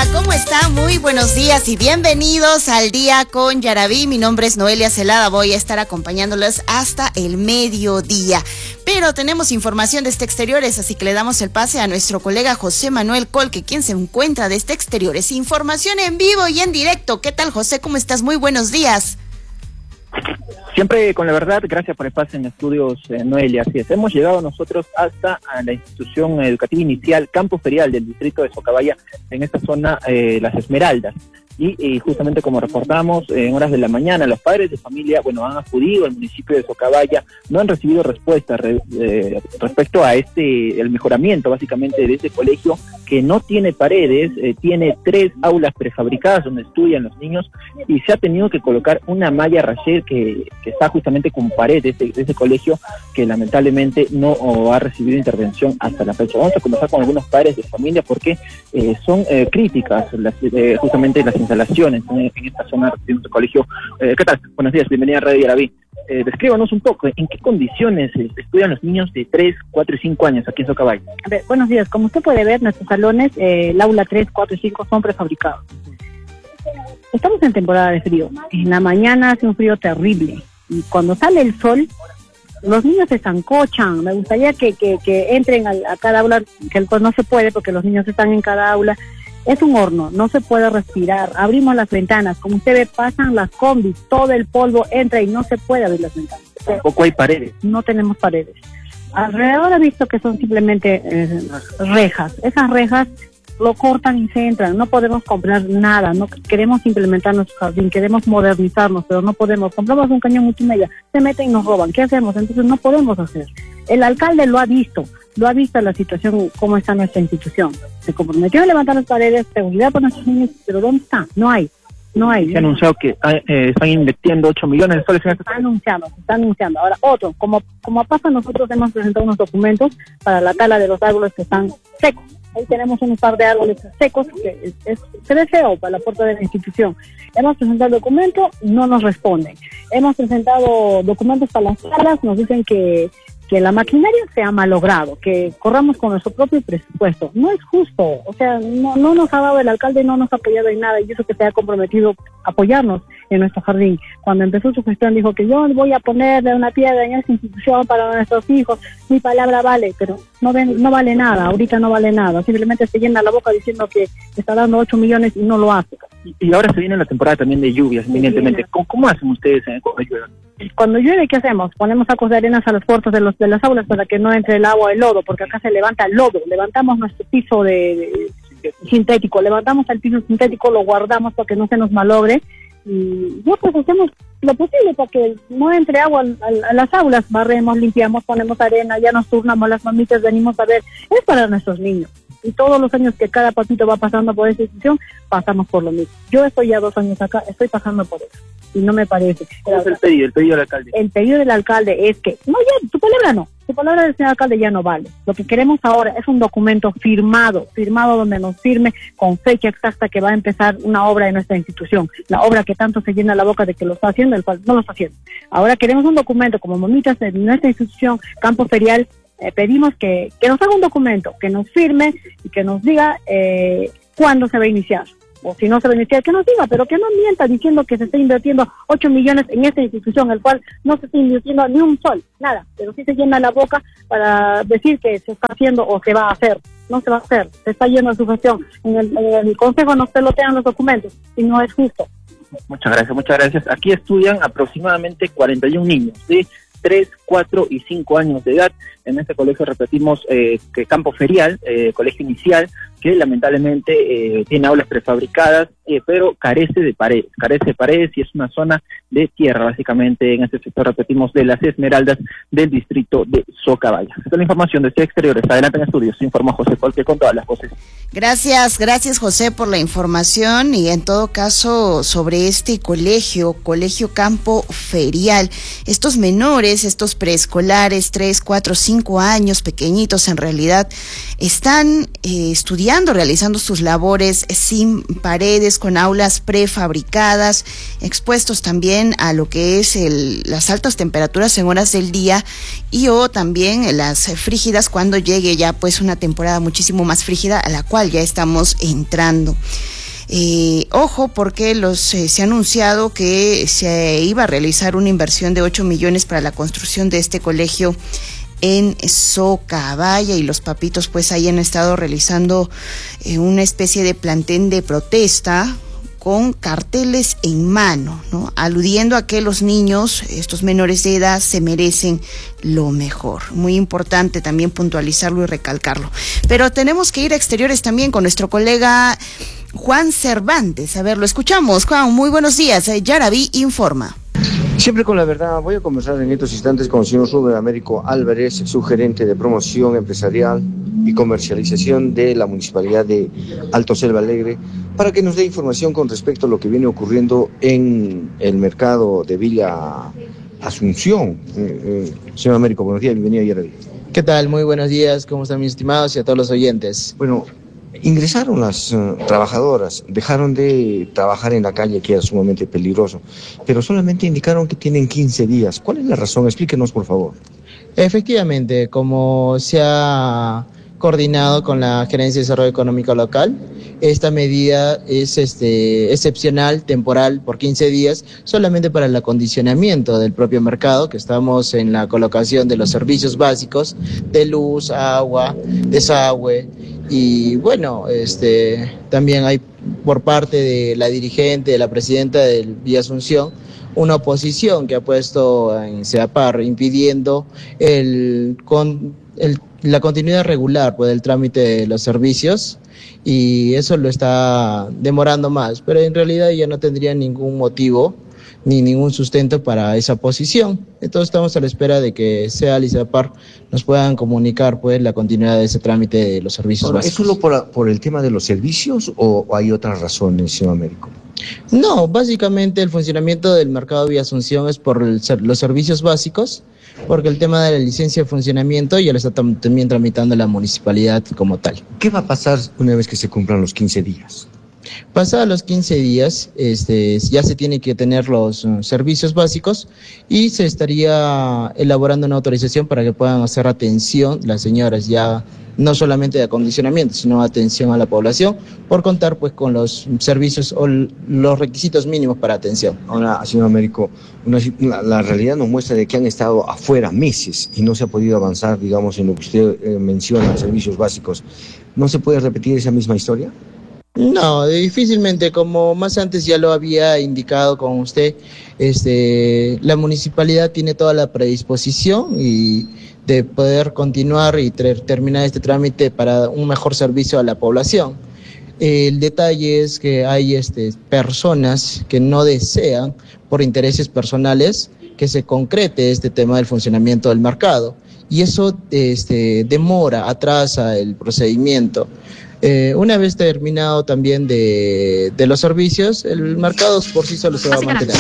Hola, ¿cómo están? Muy buenos días y bienvenidos al Día con Yaraví. Mi nombre es Noelia Celada, voy a estar acompañándolos hasta el mediodía. Pero tenemos información desde exteriores, así que le damos el pase a nuestro colega José Manuel Colque, quien se encuentra desde exteriores. Información en vivo y en directo. ¿Qué tal, José? ¿Cómo estás? Muy buenos días. Siempre con la verdad, gracias por el pase en Estudios, Noelia. Así es, hemos llegado nosotros hasta la institución educativa inicial Campo Ferial del distrito de Socabaya, en esta zona, Las Esmeraldas. Y justamente como reportamos, en horas de la mañana, los padres de familia, han acudido al municipio de Socabaya, no han recibido respuesta respecto a el mejoramiento básicamente de este colegio, que no tiene paredes, tiene 3 aulas prefabricadas donde estudian los niños, y se ha tenido que colocar una malla racher que está justamente con pared de ese colegio, que lamentablemente no ha recibido intervención hasta la fecha. Vamos a conversar con algunos padres de familia porque son críticas justamente las instalaciones en esta zona de nuestro colegio. ¿Qué tal? Buenos días, bienvenida a Radio Yaraví. Descríbanos un poco, ¿en qué condiciones estudian los niños de 3, 4 y 5 años aquí en Socabaya? A ver, buenos días. Como usted puede ver, nuestros salones, el aula 3, 4 y 5 son prefabricados. Estamos en temporada de frío. En la mañana hace un frío terrible. Y cuando sale el sol, los niños se zancochan. Me gustaría que entren a cada aula, que pues no se puede porque los niños están en cada aula. Es un horno, no se puede respirar. Abrimos las ventanas, como usted ve, pasan las combis, todo el polvo entra y no se puede abrir las ventanas. Tampoco hay paredes. No tenemos paredes. Alrededor he visto que son simplemente rejas. Esas rejas lo cortan y se entran. No podemos comprar nada. No queremos implementar nuestro jardín, queremos modernizarnos, pero no podemos. Compramos un cañón multimedia, se meten y nos roban. ¿Qué hacemos? Entonces no podemos hacer. El alcalde lo ha visto la situación, cómo está nuestra institución. Se comprometió a levantar las paredes, seguridad para nuestros niños, pero ¿dónde está? No hay. Se ha anunciado que están invirtiendo 8 millones de soles en este. Se está anunciando. Ahora, como pasa, nosotros hemos presentado unos documentos para la tala de los árboles que están secos. Ahí tenemos un par de árboles secos que se ve feo para la puerta de la institución. Hemos presentado el documento, no nos responden. Hemos presentado documentos para las salas, nos dicen que la maquinaria se ha malogrado, que corramos con nuestro propio presupuesto. No es justo, o sea, no nos ha dado el alcalde, no nos ha apoyado en nada, y eso que se ha comprometido a apoyarnos en nuestro jardín. Cuando empezó su gestión dijo que yo voy a ponerle una piedra en esta institución para nuestros hijos, mi palabra vale, pero no vale nada, ahorita no vale nada, simplemente se llena la boca diciendo que está dando 8 millones y no lo hace. Y ahora se viene la temporada también de lluvias, evidentemente. ¿Cómo hacen ustedes cuando llueve? Cuando llueve, ¿qué hacemos? Ponemos sacos de arenas a las puertas de las aulas para que no entre el agua, el lodo, porque acá se levanta el lodo. Levantamos nuestro piso sintético, levantamos el piso sintético, lo guardamos para que no se nos malogre, y nosotros hacemos lo posible para que no entre agua a las aulas. Barremos, limpiamos, ponemos arena, ya nos turnamos, las mamitas venimos a ver. Es para nuestros niños. Y todos los años que cada papito va pasando por esta institución, pasamos por lo mismo. Yo estoy ya 2 años acá, estoy pasando por eso. Y no me parece. ¿Cuál es el pedido del alcalde? El pedido del alcalde es que, tu palabra del señor alcalde ya no vale. Lo que queremos ahora es un documento firmado donde nos firme con fecha exacta que va a empezar una obra de nuestra institución. La obra que tanto se llena la boca de que lo está haciendo, el cual no lo está haciendo. Ahora queremos un documento como mamitas de nuestra institución, Campo Ferial. Pedimos que nos haga un documento, que nos firme y que nos diga cuándo se va a iniciar. O si no se va a iniciar, que nos diga, pero que no mienta diciendo que se está invirtiendo 8 millones en esta institución, el cual no se está invirtiendo ni un sol, nada. Pero sí se llena la boca para decir que se está haciendo o se va a hacer. No se va a hacer, se está yendo a su gestión. En el consejo nos pelotean los documentos y no es justo. Muchas gracias. Aquí estudian aproximadamente 41 niños, ¿sí? 3, 4 y 5 años de edad. En este colegio repetimos que Campo Ferial, colegio inicial, que lamentablemente tiene aulas prefabricadas, pero carece de paredes y es una zona de tierra, básicamente en este sector, repetimos, de Las Esmeraldas del distrito de Socabaya. Esta es la información desde exteriores. Adelante en estudios, se informa José Colque con todas las voces. Gracias José por la información, y en todo caso sobre este colegio Campo Ferial, estos menores, estos preescolares, 3, 4, 5 años, pequeñitos en realidad, están estudiando, realizando sus labores sin paredes, con aulas prefabricadas, expuestos también a lo que es las altas temperaturas en horas del día o también las frígidas cuando llegue ya pues una temporada muchísimo más frígida a la cual ya estamos entrando. Ojo, porque se ha anunciado que se iba a realizar una inversión de 8 millones para la construcción de este colegio en Socabaya, y los papitos pues ahí han estado realizando una especie de plantón de protesta con carteles en mano, ¿no? Aludiendo a que los niños, estos menores de edad, se merecen lo mejor. Muy importante también puntualizarlo y recalcarlo. Pero tenemos que ir a exteriores también con nuestro colega Juan Cervantes. A ver, lo escuchamos. Juan, muy buenos días. Yaraví informa. Siempre con la verdad. Voy a conversar en estos instantes con el señor Rubén Américo Álvarez, su gerente de promoción empresarial y comercialización de la Municipalidad de Alto Selva Alegre, para que nos dé información con respecto a lo que viene ocurriendo en el mercado de Villa Asunción. Señor Américo, buenos días, bienvenido a Yaraví. ¿Qué tal? Muy buenos días, ¿cómo están mis estimados y a todos los oyentes? Bueno, ingresaron las trabajadoras, dejaron de trabajar en la calle, que era sumamente peligroso, pero solamente indicaron que tienen 15 días. ¿Cuál es la razón? Explíquenos, por favor. Efectivamente, como se ha coordinado con la Gerencia de Desarrollo Económico Local, esta medida es excepcional, temporal, por 15 días, solamente para el acondicionamiento del propio mercado, que estamos en la colocación de los servicios básicos de luz, agua, desagüe. Y bueno, también hay por parte de la dirigente, de la presidenta del Villa Asunción, una oposición que ha puesto en CEAPAR impidiendo la continuidad regular del trámite de los servicios, y eso lo está demorando más, pero en realidad ya no tendría ningún motivo ni ningún sustento para esa posición. Entonces estamos a la espera de que SEAL y CEAPAR nos puedan comunicar pues la continuidad de ese trámite de los servicios básicos. ¿Es solo por el tema de los servicios o hay otras razones, señor Américo? No, básicamente el funcionamiento del mercado Villa Asunción es por los servicios básicos, porque el tema de la licencia de funcionamiento ya lo está también tramitando la municipalidad como tal. ¿Qué va a pasar una vez que se cumplan los 15 días? Pasados los 15 días, ya se tiene que tener los servicios básicos y se estaría elaborando una autorización para que puedan hacer atención las señoras, ya no solamente de acondicionamiento, sino atención a la población, por contar pues con los servicios o los requisitos mínimos para atención. Ahora, señor Américo, la realidad nos muestra de que han estado afuera meses y no se ha podido avanzar, digamos, en lo que usted menciona, servicios básicos. ¿No se puede repetir esa misma historia? No, difícilmente, como más antes ya lo había indicado con usted, la municipalidad tiene toda la predisposición y de poder continuar y terminar este trámite para un mejor servicio a la población. El detalle es que hay personas que no desean, por intereses personales, que se concrete este tema del funcionamiento del mercado, y eso demora, atrasa el procedimiento. Una vez terminado también de los servicios, el mercado por sí solo se va a mantener.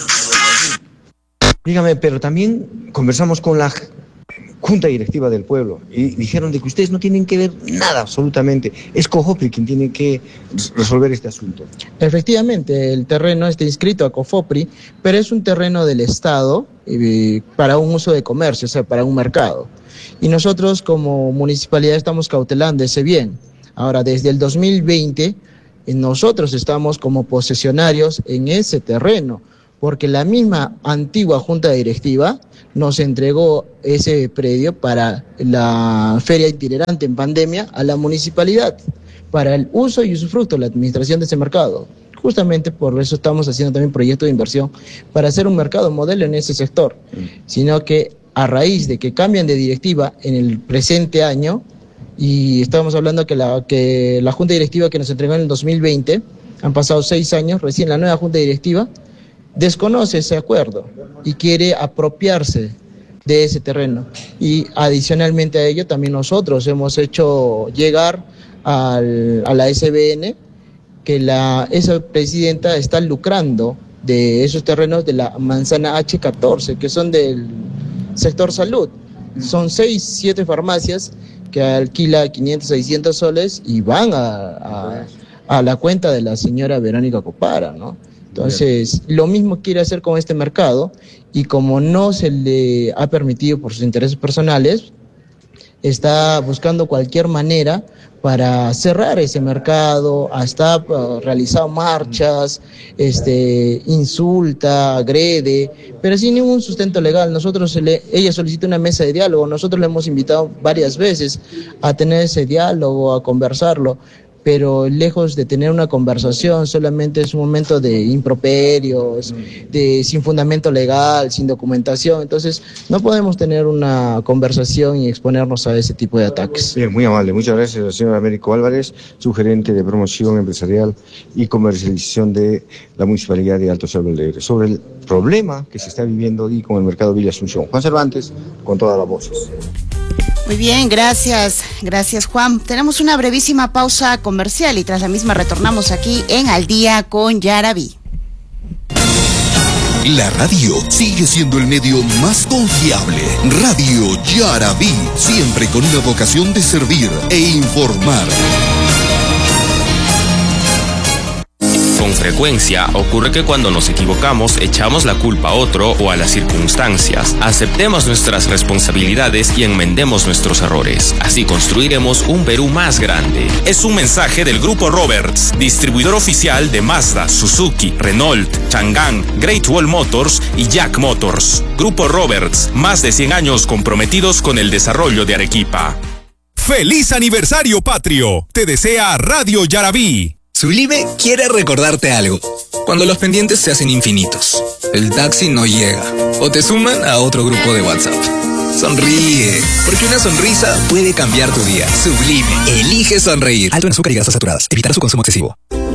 Dígame, pero también conversamos con la Junta Directiva del Pueblo y dijeron de que ustedes no tienen que ver nada, absolutamente. Es COFOPRI quien tiene que resolver este asunto. Efectivamente, el terreno está inscrito a COFOPRI, pero es un terreno del Estado para un uso de comercio, o sea, para un mercado. Y nosotros como municipalidad estamos cautelando ese bien. Ahora, desde el 2020, nosotros estamos como posesionarios en ese terreno, porque la misma antigua Junta Directiva nos entregó ese predio para la feria itinerante en pandemia a la municipalidad, para el uso y usufructo, la administración de ese mercado. Justamente por eso estamos haciendo también proyectos de inversión para hacer un mercado modelo en ese sector, sino que a raíz de que cambian de directiva en el presente año, y estamos hablando que la Junta Directiva que nos entregó en el 2020, han pasado 6 años, recién la nueva Junta Directiva desconoce ese acuerdo y quiere apropiarse de ese terreno. Y adicionalmente a ello, también nosotros hemos hecho llegar a la SBN que esa presidenta está lucrando de esos terrenos de la manzana H14, que son del sector salud. Son 6, 7 farmacias que alquila 500, 600 soles y van a la cuenta de la señora Verónica Copara, ¿no? Entonces, lo mismo quiere hacer con este mercado, y como no se le ha permitido por sus intereses personales, está buscando cualquier manera para cerrar ese mercado, hasta realizado marchas, insulta, agrede, pero sin ningún sustento legal. Ella solicita una mesa de diálogo, nosotros le hemos invitado varias veces a tener ese diálogo, a conversarlo, pero lejos de tener una conversación, solamente es un momento de improperios, sin fundamento legal, sin documentación. Entonces no podemos tener una conversación y exponernos a ese tipo de ataques. Bien, muy amable. Muchas gracias al señor Américo Álvarez, su gerente de promoción empresarial y comercialización de la Municipalidad de Alto Selva Alegre, sobre el problema que se está viviendo hoy con el mercado Villa Asunción. Juan Cervantes, con todas las voces. Muy bien, gracias Juan. Tenemos una brevísima pausa comercial y tras la misma retornamos aquí en Al Día con Yaraví. La radio sigue siendo el medio más confiable. Radio Yaraví, siempre con una vocación de servir e informar. Con frecuencia ocurre que cuando nos equivocamos echamos la culpa a otro o a las circunstancias. Aceptemos nuestras responsabilidades y enmendemos nuestros errores. Así construiremos un Perú más grande. Es un mensaje del Grupo Roberts, distribuidor oficial de Mazda, Suzuki, Renault, Chang'an, Great Wall Motors y Jack Motors. Grupo Roberts, más de 100 años comprometidos con el desarrollo de Arequipa. ¡Feliz aniversario patrio! Te desea Radio Yaraví. Sublime quiere recordarte algo. Cuando los pendientes se hacen infinitos, el taxi no llega o te suman a otro grupo de WhatsApp. Sonríe, porque una sonrisa puede cambiar tu día. Sublime, elige sonreír. Alto en azúcar y grasas saturadas. Evitar su consumo excesivo.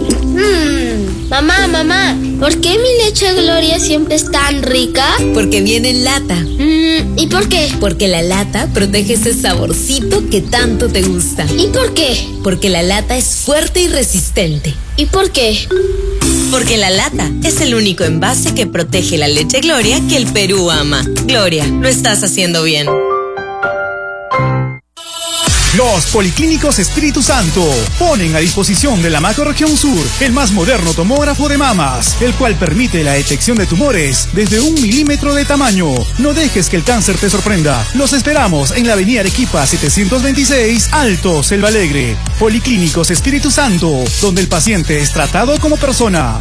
Mamá, ¿por qué mi leche Gloria siempre es tan rica? Porque viene en lata. ¿Y por qué? Porque la lata protege ese saborcito que tanto te gusta. ¿Y por qué? Porque la lata es fuerte y resistente. ¿Y por qué? Porque la lata es el único envase que protege la leche Gloria que el Perú ama. Gloria, lo estás haciendo bien. Los Policlínicos Espíritu Santo ponen a disposición de la Macrorregión Sur el más moderno tomógrafo de mamas, el cual permite la detección de tumores desde 1 milímetro de tamaño. No dejes que el cáncer te sorprenda. Los esperamos en la avenida Arequipa 726, Alto Selva Alegre. Policlínicos Espíritu Santo, donde el paciente es tratado como persona.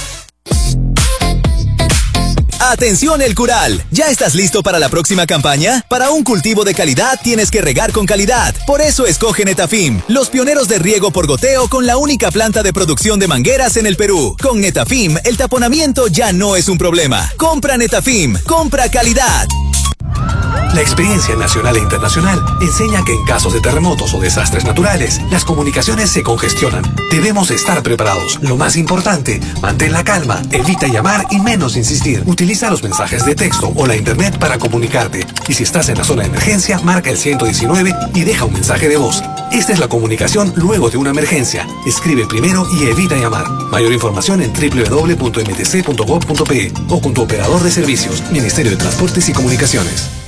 Atención El Cural, ¿ya estás listo para la próxima campaña? Para un cultivo de calidad tienes que regar con calidad. Por eso escoge Netafim, los pioneros de riego por goteo con la única planta de producción de mangueras en el Perú. Con Netafim, el taponamiento ya no es un problema. Compra Netafim, compra calidad. La experiencia nacional e internacional enseña que en casos de terremotos o desastres naturales, las comunicaciones se congestionan. Debemos estar preparados. Lo más importante, mantén la calma, evita llamar y menos insistir. Utiliza los mensajes de texto o la internet para comunicarte. Y si estás en la zona de emergencia, marca el 119 y deja un mensaje de voz. Esta es la comunicación luego de una emergencia. Escribe primero y evita llamar. Mayor información en www.mtc.gov.pe o con tu operador de servicios, Ministerio de Transportes y Comunicaciones.